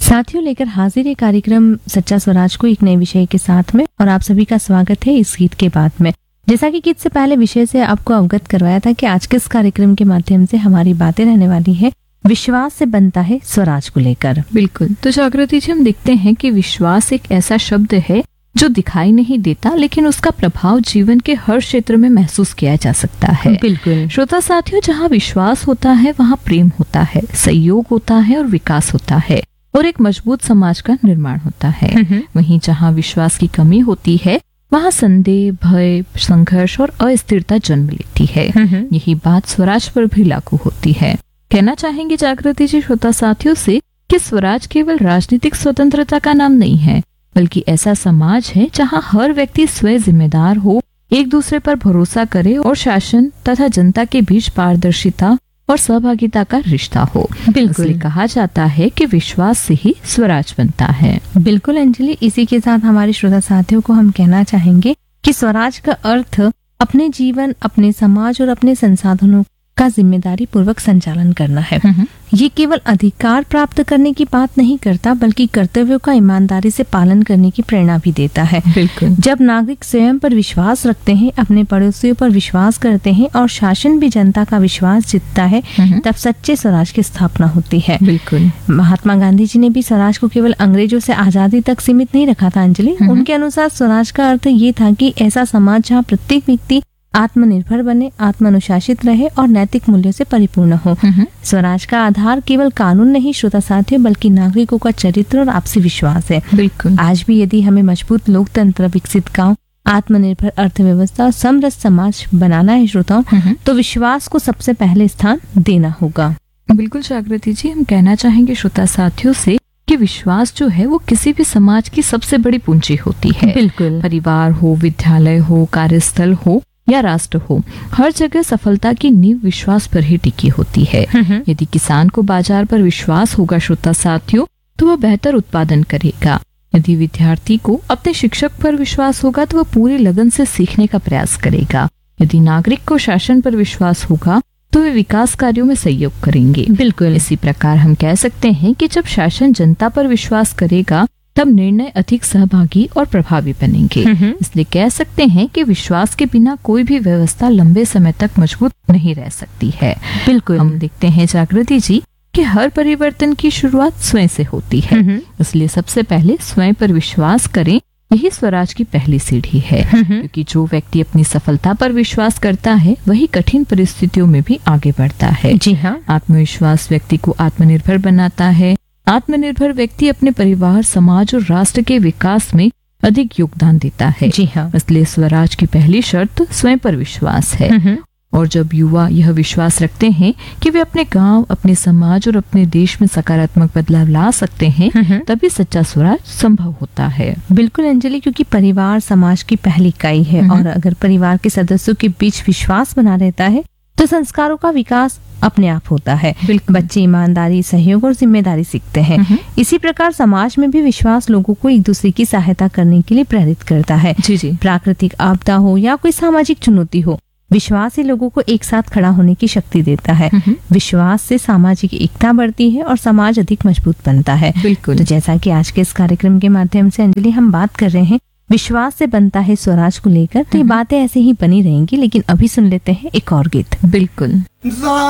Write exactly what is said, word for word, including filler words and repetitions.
साथियों, लेकर हाजिर है कार्यक्रम सच्चा स्वराज को एक नए विषय के साथ में। और आप सभी का स्वागत है इस गीत के बाद में। जैसा कि गीत से पहले विषय से आपको अवगत करवाया था कि आज के इस कार्यक्रम के माध्यम से हमारी बातें रहने वाली है विश्वास से बनता है स्वराज को लेकर। बिल्कुल। तो जागृति जी, हम देखते हैं कि विश्वास एक ऐसा शब्द है जो दिखाई नहीं देता, लेकिन उसका प्रभाव जीवन के हर क्षेत्र में महसूस किया जा सकता है। बिल्कुल श्रोता साथियों, जहाँ विश्वास होता है वहाँ प्रेम होता है, सहयोग होता है और विकास होता है और एक मजबूत समाज का निर्माण होता है। वहीं जहाँ विश्वास की कमी होती है वहाँ संदेह, भय, संघर्ष और अस्थिरता जन्म लेती है। यही बात स्वराज पर भी लागू होती है। कहना चाहेंगे जागृति जी श्रोता साथियों से कि स्वराज केवल राजनीतिक स्वतंत्रता का नाम नहीं है, बल्कि ऐसा समाज है जहाँ हर व्यक्ति स्वयं जिम्मेदार हो, एक दूसरे पर भरोसा करे और शासन तथा जनता के बीच पारदर्शिता और सहभागिता का रिश्ता हो। बिल्कुल कहा जाता है कि विश्वास से ही स्वराज बनता है। बिल्कुल अंजलि, इसी के साथ हमारे श्रोता साथियों को हम कहना चाहेंगे कि स्वराज का अर्थ अपने जीवन, अपने समाज और अपने संसाधनों का जिम्मेदारी पूर्वक संचालन करना है। ये केवल अधिकार प्राप्त करने की बात नहीं करता, बल्कि कर्तव्यों का ईमानदारी से पालन करने की प्रेरणा भी देता है। बिल्कुल। जब नागरिक स्वयं पर विश्वास रखते हैं, अपने पड़ोसियों पर विश्वास करते हैं और शासन भी जनता का विश्वास जीतता है, तब सच्चे स्वराज की स्थापना होती है। बिल्कुल। महात्मा गांधी जी ने भी स्वराज को केवल अंग्रेजों से आजादी तक सीमित नहीं रखा था अंजलि। उनके अनुसार स्वराज का अर्थ ये था कि ऐसा समाज जहाँ प्रत्येक व्यक्ति आत्मनिर्भर बने, आत्मानुशासित रहे और नैतिक मूल्यों से परिपूर्ण हो। स्वराज का आधार केवल कानून नहीं श्रोता साथियों, बल्कि नागरिकों का चरित्र और आपसी विश्वास है। बिल्कुल। आज भी यदि हमें मजबूत लोकतंत्र, विकसित गांव, आत्मनिर्भर अर्थव्यवस्था और समृद्ध समाज बनाना है श्रोताओं, तो विश्वास को सबसे पहले स्थान देना होगा। बिल्कुल जागृति जी, हम कहना चाहेंगे श्रोता साथियों से कि विश्वास जो है वो किसी भी समाज की सबसे बड़ी पूंजी होती है। बिल्कुल। परिवार हो, विद्यालय हो, कार्यस्थल हो या राष्ट्र हो, हर जगह सफलता की नींव विश्वास पर ही टिकी होती है। यदि किसान को बाजार पर विश्वास होगा श्रोता साथियों, तो वह बेहतर उत्पादन करेगा। यदि विद्यार्थी को अपने शिक्षक पर विश्वास होगा तो वह पूरी लगन से सीखने का प्रयास करेगा। यदि नागरिक को शासन पर विश्वास होगा तो वे विकास कार्यों में सहयोग करेंगे। बिल्कुल। इसी प्रकार हम कह सकते हैं कि जब शासन जनता पर विश्वास करेगा तब निर्णय अधिक सहभागी और प्रभावी बनेंगे। इसलिए कह सकते हैं कि विश्वास के बिना कोई भी व्यवस्था लंबे समय तक मजबूत नहीं रह सकती है। बिल्कुल। हम देखते हैं जागृति जी कि हर परिवर्तन की शुरुआत स्वयं से होती है। इसलिए सबसे पहले स्वयं पर विश्वास करें, यही स्वराज की पहली सीढ़ी है। क्योंकि जो व्यक्ति अपनी सफलता पर विश्वास करता है वही कठिन परिस्थितियों में भी आगे बढ़ता है। जी हाँ। आत्मविश्वास व्यक्ति को आत्मनिर्भर बनाता है। आत्मनिर्भर व्यक्ति अपने परिवार, समाज और राष्ट्र के विकास में अधिक योगदान देता है। जी हाँ। इसलिए स्वराज की पहली शर्त स्वयं पर विश्वास है। और जब युवा यह विश्वास रखते हैं कि वे अपने गांव, अपने समाज और अपने देश में सकारात्मक बदलाव ला सकते हैं, तभी सच्चा स्वराज संभव होता है। बिल्कुल अंजलि, क्योंकि परिवार समाज की पहली इकाई है और अगर परिवार के सदस्यों के बीच विश्वास बना रहता है तो संस्कारों का विकास अपने आप होता है। बच्चे ईमानदारी, सहयोग और जिम्मेदारी सीखते हैं। इसी प्रकार समाज में भी विश्वास लोगों को एक दूसरे की सहायता करने के लिए प्रेरित करता है। जी जी। प्राकृतिक आपदा हो या कोई सामाजिक चुनौती हो, विश्वास ही लोगों को एक साथ खड़ा होने की शक्ति देता है। विश्वास से सामाजिक एकता बढ़ती है और समाज अधिक मजबूत बनता है। बिल्कुल। तो जैसा कि आज के इस कार्यक्रम के माध्यम से अंजलि हम बात कर रहे हैं विश्वास से बनता है स्वराज को लेकर, तो ये बातें ऐसे ही बनी रहेंगी। लेकिन अभी सुन लेते हैं एक और गीत। बिल्कुल।